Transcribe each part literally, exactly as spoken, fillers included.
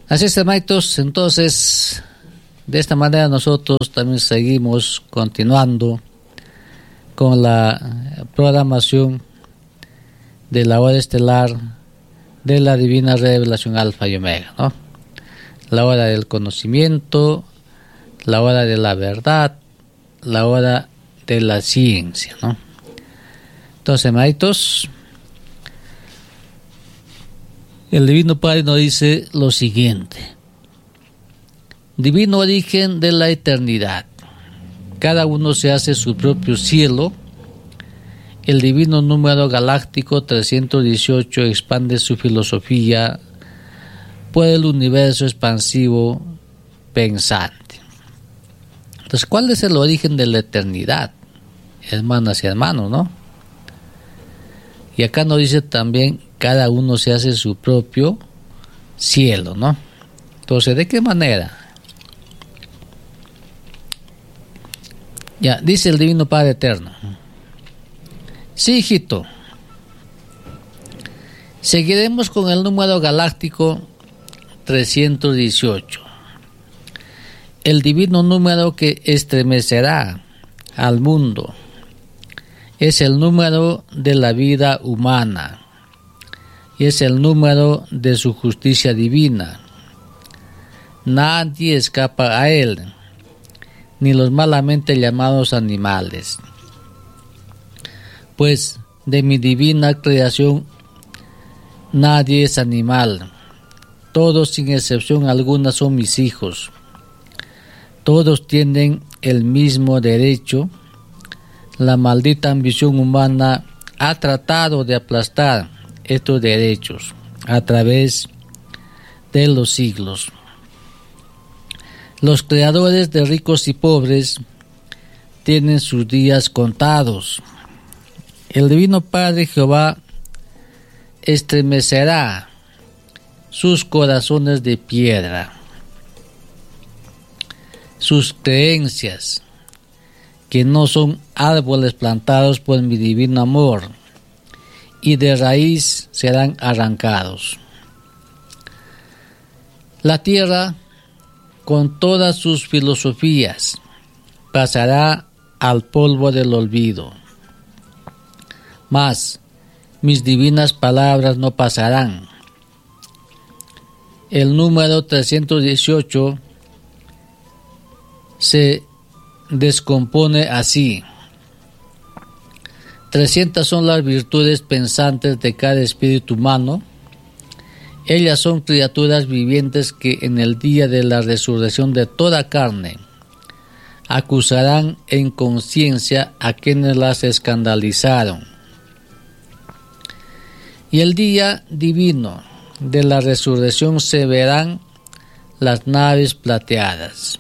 Así es, hermanitos. Entonces, de esta manera nosotros también seguimos continuando con la programación de la hora estelar de la Divina Revelación Alfa y Omega, ¿no? La hora del conocimiento, la hora de la verdad, la hora de la ciencia, ¿no? Entonces, hermanitos, el Divino Padre nos dice lo siguiente: divino origen de la eternidad. Cada uno se hace su propio cielo. El divino número galáctico trescientos dieciocho expande su filosofía por el universo expansivo pensante. Entonces, ¿cuál es el origen de la eternidad? Hermanas y hermanos, ¿no? Y acá nos dice también, cada uno se hace su propio cielo, ¿no? Entonces, ¿de qué manera? Ya, dice el Divino Padre Eterno: sí, hijito, seguiremos con el número galáctico trescientos dieciocho, el divino número que estremecerá al mundo. Es el número de la vida humana y es el número de su justicia divina. Nadie escapa a él, ni los malamente llamados animales, pues de mi divina creación nadie es animal. Todos sin excepción alguna son mis hijos. Todos tienen el mismo derecho. La maldita ambición humana ha tratado de aplastar estos derechos a través de los siglos. Los creadores de ricos y pobres tienen sus días contados. El Divino Padre Jehová estremecerá sus corazones de piedra, sus creencias, que no son árboles plantados por mi divino amor, y de raíz serán arrancados. La tierra, con todas sus filosofías, pasará al polvo del olvido. Mas mis divinas palabras no pasarán. El número trescientos dieciocho se descompone así. trescientas son las virtudes pensantes de cada espíritu humano. Ellas son criaturas vivientes que en el día de la resurrección de toda carne acusarán en conciencia a quienes las escandalizaron. Y el día divino de la resurrección se verán las naves plateadas.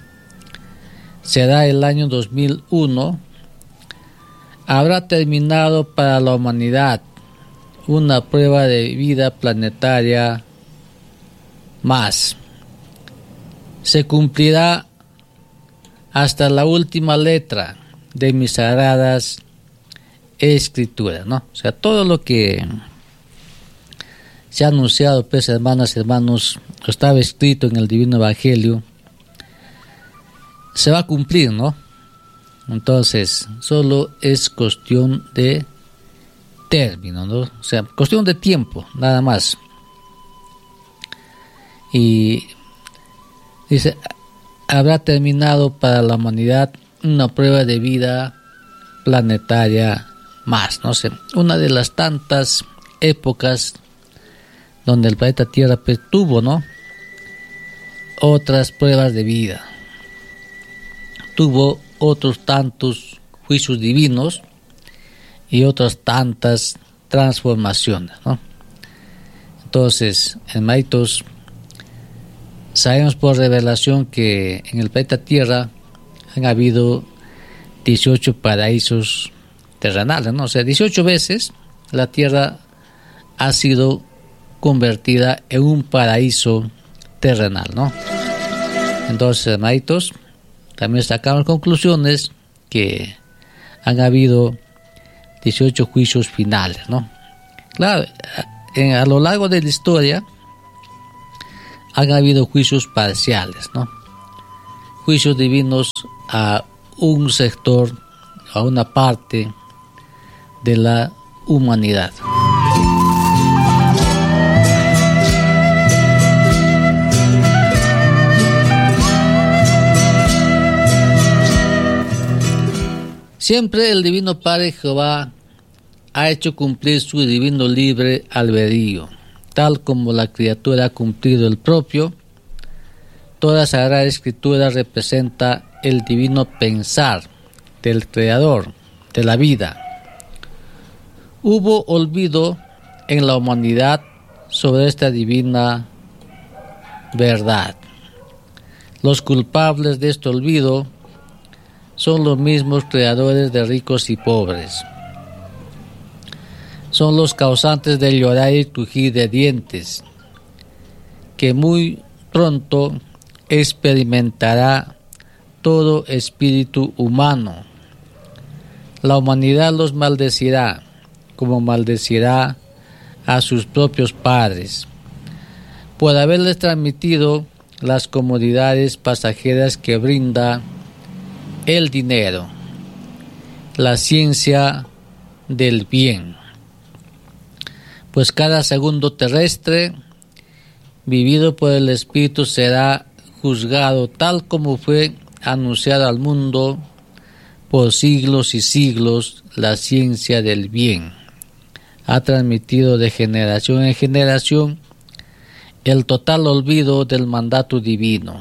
Será el año dos mil uno. Habrá terminado para la humanidad una prueba de vida planetaria más. Se cumplirá hasta la última letra de mis sagradas escrituras, ¿no? O sea, todo lo que se ha anunciado, pues, hermanas y hermanos, estaba escrito en el Divino Evangelio, se va a cumplir, ¿no? Entonces, solo es cuestión de término, ¿no? O sea, cuestión de tiempo, nada más. Y dice, habrá terminado para la humanidad una prueba de vida planetaria más, no sé, una de las tantas épocas donde el planeta Tierra pues, tuvo, ¿no?, otras pruebas de vida, tuvo otros tantos juicios divinos y otras tantas transformaciones, ¿no? Entonces, hermanitos, sabemos por revelación que en el planeta Tierra han habido dieciocho paraísos terrenales, ¿no? O sea, dieciocho veces la Tierra ha sido convertida en un paraíso terrenal, ¿no? Entonces, hermanitos, también sacamos conclusiones que han habido dieciocho juicios finales, ¿no? Claro, en, a lo largo de la historia han habido juicios parciales, ¿no? Juicios divinos a un sector, a una parte de la humanidad. Siempre el Divino Padre Jehová ha hecho cumplir su divino libre albedrío, tal como la criatura ha cumplido el propio. Toda Sagrada Escritura representa el divino pensar del Creador, de la vida. Hubo olvido en la humanidad sobre esta divina verdad. Los culpables de este olvido son los mismos creadores de ricos y pobres. Son los causantes del llorar y crujir de dientes, que muy pronto experimentará todo espíritu humano. La humanidad los maldecirá, como maldecirá a sus propios padres, por haberles transmitido las comodidades pasajeras que brinda el dinero, la ciencia del bien. Pues cada segundo terrestre vivido por el Espíritu será juzgado tal como fue anunciado al mundo por siglos y siglos. La ciencia del bien ha transmitido de generación en generación el total olvido del mandato divino.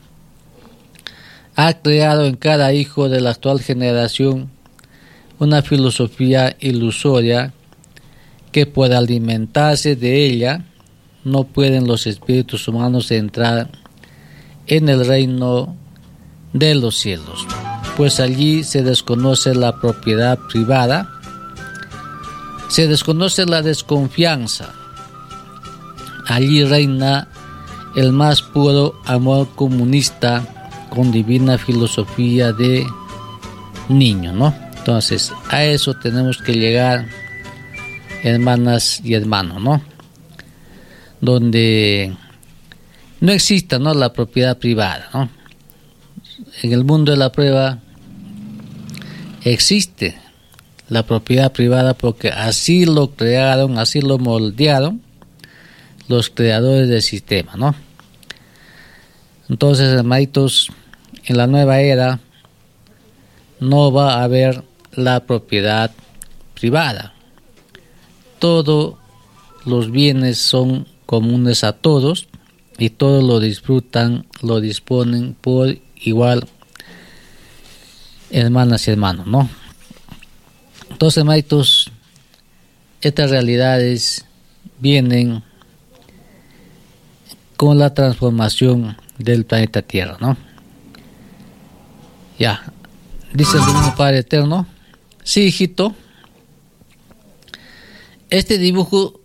Ha creado en cada hijo de la actual generación una filosofía ilusoria que por alimentarse de ella no pueden los espíritus humanos entrar en el reino de los cielos, pues allí se desconoce la propiedad privada, se desconoce la desconfianza, allí reina el más puro amor comunista con divina filosofía de niño, ¿no? Entonces, a eso tenemos que llegar, hermanas y hermanos, ¿no? Donde no exista, ¿no?, la propiedad privada, ¿no? En el mundo de la prueba existe la propiedad privada porque así lo crearon, así lo moldearon los creadores del sistema, ¿no? Entonces, hermanitos, en la nueva era no va a haber la propiedad privada. Todos los bienes son comunes a todos y todos lo disfrutan, lo disponen por igual, hermanas y hermanos, ¿no? Entonces, hermanitos, estas realidades vienen con la transformación del planeta Tierra, ¿no? Ya, dice el Divino Padre Eterno: sí, hijito, este dibujo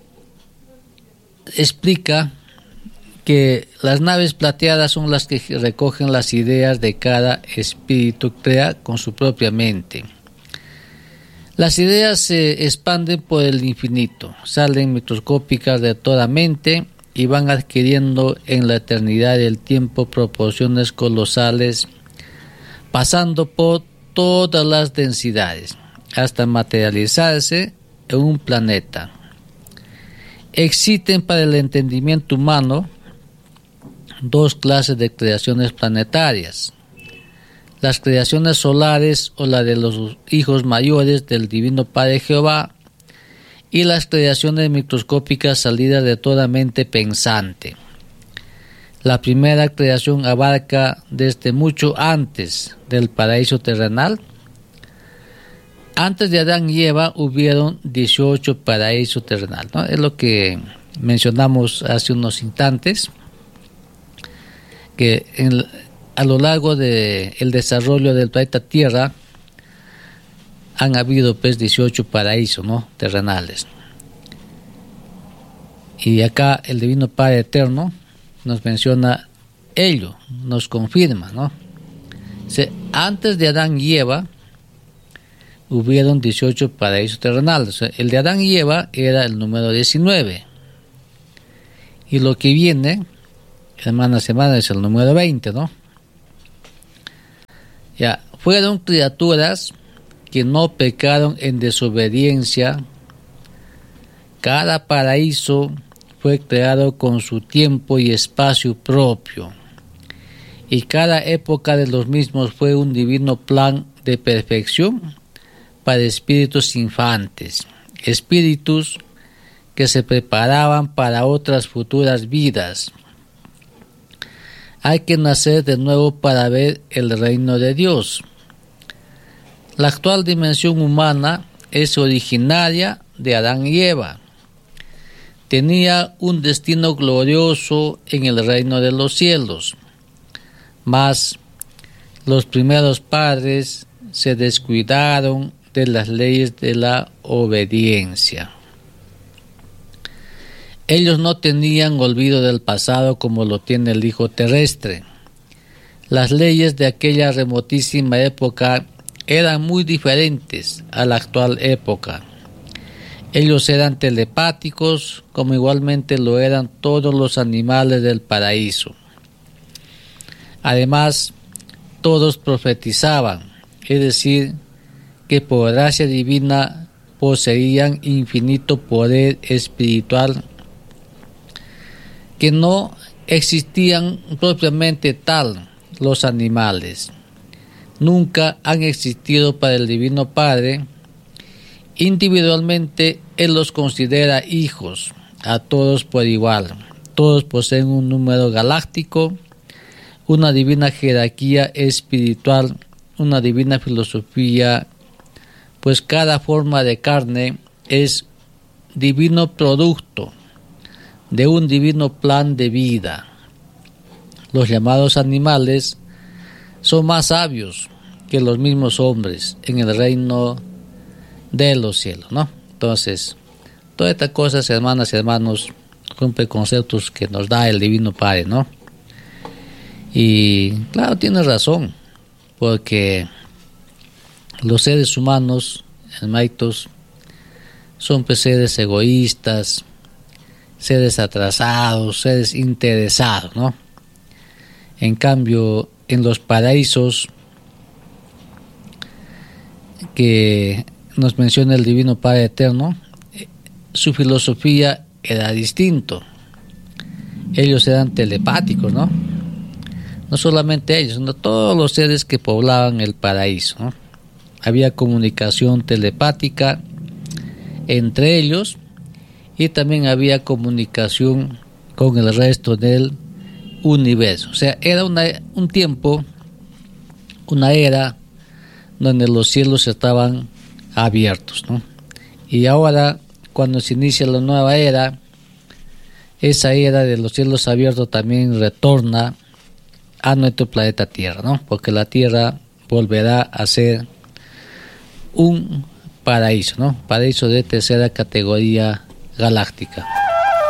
explica que las naves plateadas son las que recogen las ideas de cada espíritu crea con su propia mente. Las ideas se expanden por el infinito, salen microscópicas de toda mente y van adquiriendo en la eternidad del tiempo proporciones colosales, pasando por todas las densidades, hasta materializarse en un planeta. Existen para el entendimiento humano dos clases de creaciones planetarias: las creaciones solares o la de los hijos mayores del Divino Padre Jehová, y las creaciones microscópicas salidas de toda mente pensante. La primera creación abarca desde mucho antes del paraíso terrenal. Antes de Adán y Eva hubieron dieciocho paraísos terrenales, ¿no? Es lo que mencionamos hace unos instantes, que en, a lo largo del de desarrollo del planeta Tierra han habido pues dieciocho paraísos, ¿no?, terrenales. Y acá el Divino Padre Eterno nos menciona ello, nos confirma, ¿no? Dice, antes de Adán y Eva hubieron dieciocho paraísos terrenales. O sea, el de Adán y Eva era el número diecinueve. Y lo que viene hermanas y hermanos, es el número veinte, ¿no? Ya, fueron criaturas que no pecaron en desobediencia. Cada paraíso fue creado con su tiempo y espacio propio, y cada época de los mismos fue un divino plan de perfección para espíritus infantes, espíritus que se preparaban para otras futuras vidas. Hay que nacer de nuevo para ver el reino de Dios. La actual dimensión humana es originaria de Adán y Eva. Tenía un destino glorioso en el reino de los cielos, mas los primeros padres se descuidaron de las leyes de la obediencia. Ellos no tenían olvido del pasado como lo tiene el Hijo terrestre. Las leyes de aquella remotísima época eran muy diferentes a la actual época. Ellos eran telepáticos, como igualmente lo eran todos los animales del paraíso. Además, todos profetizaban, es decir, que por gracia divina poseían infinito poder espiritual, que no existían propiamente tal los animales. Nunca han existido para el Divino Padre. Individualmente, Él los considera hijos, a todos por igual. Todos poseen un número galáctico, una divina jerarquía espiritual, una divina filosofía, pues cada forma de carne es divino producto de un divino plan de vida. Los llamados animales son más sabios que los mismos hombres en el reino de los cielos, ¿no? Entonces, todas estas cosas, hermanas y hermanos, son preconceptos que nos da el Divino Padre, ¿no? Y claro, tiene razón, porque los seres humanos, hermanitos, son pues seres egoístas, seres atrasados, seres interesados, ¿no? En cambio, en los paraísos que nos menciona el Divino Padre Eterno, su filosofía era distinto. Ellos eran telepáticos, ¿no? No solamente ellos, sino todos los seres que poblaban el paraíso, ¿no? Había comunicación telepática entre ellos y también había comunicación con el resto del universo. O sea, era una, un tiempo, una era donde los cielos estaban abiertos, ¿no? Y ahora, cuando se inicia la nueva era, esa era de los cielos abiertos también retorna a nuestro planeta Tierra, ¿no? Porque la Tierra volverá a ser un paraíso, ¿no? Paraíso de tercera categoría galáctica.